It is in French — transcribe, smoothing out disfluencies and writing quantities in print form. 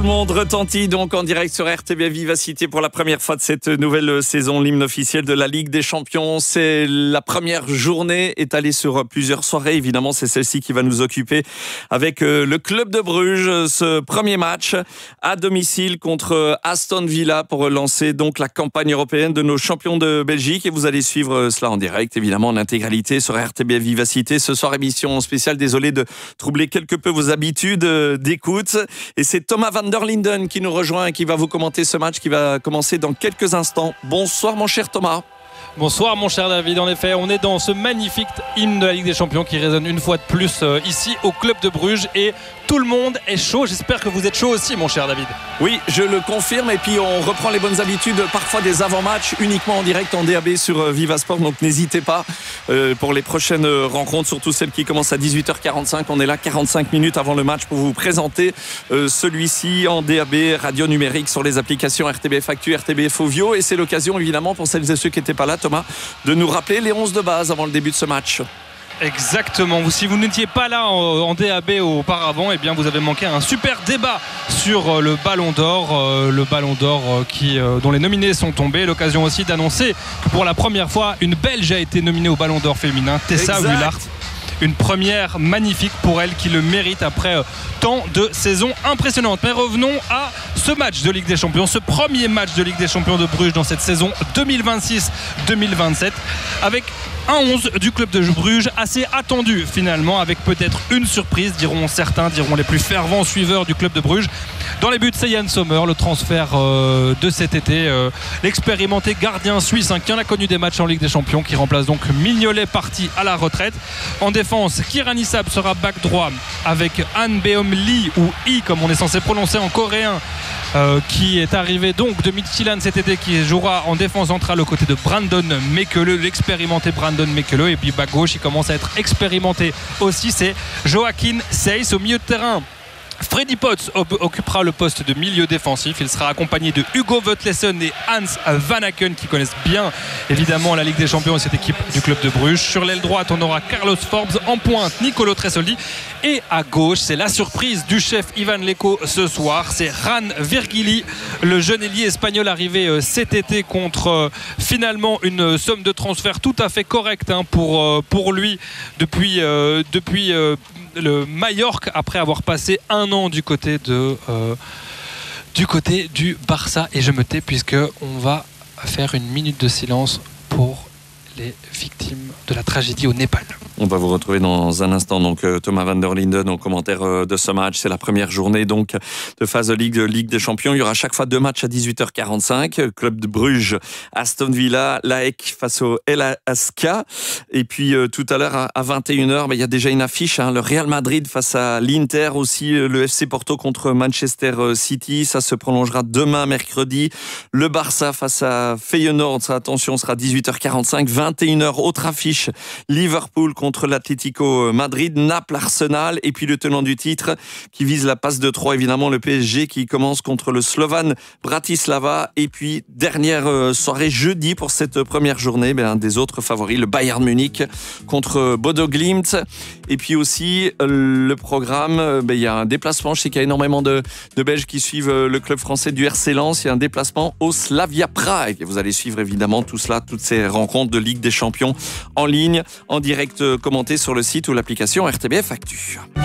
Tout le monde retentit donc en direct sur RTB Vivacité pour la première fois de cette nouvelle saison, l'hymne officiel de la Ligue des Champions. C'est la première journée étalée sur plusieurs soirées. Évidemment, c'est celle-ci qui va nous occuper avec le club de Bruges. Ce premier match à domicile contre Aston Villa pour lancer donc la campagne européenne de nos champions de Belgique. Et vous allez suivre cela en direct, évidemment, en intégralité sur RTB Vivacité. Ce soir, émission spéciale. Désolé de troubler quelque peu vos habitudes d'écoute. Et c'est Thomas Van der Linden qui nous rejoint et qui va vous commenter ce match qui va commencer dans quelques instants. Bonsoir mon cher Thomas. Bonsoir mon cher David, en effet on est dans ce magnifique hymne de la Ligue des Champions qui résonne une fois de plus ici au club de Bruges et tout le monde est chaud. J'espère que vous êtes chaud aussi mon cher David. Oui, je le confirme et puis on reprend les bonnes habitudes, parfois des avant-matchs uniquement en direct en DAB sur Vivasport, donc n'hésitez pas pour les prochaines rencontres, surtout celles qui commencent à 18h45. On est là 45 minutes avant le match pour vous présenter celui-ci en DAB, radio numérique sur les applications RTBF Actu, RTBF Ovio, et c'est l'occasion évidemment pour celles et ceux qui n'étaient pas là, Thomas, de nous rappeler les 11 de base avant le début de ce match. Exactement, si vous n'étiez pas là en DAB auparavant, eh bien vous avez manqué un super débat sur le Ballon d'Or, dont les nominés sont tombés. L'occasion aussi d'annoncer que pour la première fois une Belge a été nominée au Ballon d'Or féminin, Tessa Wielaert. Une première magnifique pour elle qui le mérite après tant de saisons impressionnantes. Mais revenons à ce match de Ligue des Champions, ce premier match de Ligue des Champions de Bruges dans cette saison 2026-2027 avec un 11 du club de Bruges assez attendu finalement, avec peut-être une surprise, diront certains, diront les plus fervents suiveurs du club de Bruges. Dans les buts, c'est Yann Sommer, le transfert de cet été, l'expérimenté gardien suisse qui en a connu des matchs en Ligue des Champions, qui remplace donc Mignolet parti à la retraite. En défense, Kiran Issab sera back droit avec Han Beom Lee, ou I comme on est censé prononcer en coréen, qui est arrivé donc de Midtjylland cet été, qui jouera en défense centrale aux côtés de Brandon Mekele, l'expérimenté Brandon Mekele. Et puis back gauche, il commence à être expérimenté aussi, c'est Joachim Seyss. Au milieu de terrain, Freddy Potts occupera le poste de milieu défensif. Il sera accompagné de Hugo Vetlesen et Hans Van Aken, qui connaissent bien évidemment la Ligue des Champions et cette équipe du club de Bruges. Sur l'aile droite, on aura Carlos Forbes, en pointe Nicolo Tresoldi, et à gauche, c'est la surprise du chef Ivan Leko ce soir, c'est Ran Virgili, le jeune ailier espagnol arrivé cet été contre finalement une somme de transfert tout à fait correcte pour lui depuis le Mallorca, après avoir passé un an du côté du Barça. Et je me tais puisque on va faire une minute de silence pour les victimes de la tragédie au Népal. On va vous retrouver dans un instant, donc Thomas Van der Linden au commentaire de ce match. C'est la première journée donc de phase de Ligue des Champions. Il y aura chaque fois deux matchs à 18h45. Club de Bruges, Aston Villa, l'AEK face au LASK. Et puis tout à l'heure à 21h, il y a déjà une affiche, le Real Madrid face à l'Inter, aussi le FC Porto contre Manchester City. Ça se prolongera demain mercredi. Le Barça face à Feyenoord, ça, attention, sera 18h45. 21h, autre affiche, Liverpool contre l'Atlético Madrid, Naples, Arsenal, et puis le tenant du titre qui vise la passe de 3, évidemment le PSG, qui commence contre le Slovan Bratislava. Et puis dernière soirée jeudi pour cette première journée, un des autres favoris, le Bayern Munich contre Bodo Glimt. Et puis aussi le programme, il y a un déplacement, je sais qu'il y a énormément de Belges qui suivent le club français du RC Lens. Il y a un déplacement au Slavia Prague, et vous allez suivre évidemment tout cela, toutes ces rencontres de Ligue des Champions en ligne, en direct commenté sur le site ou l'application RTBF Actu.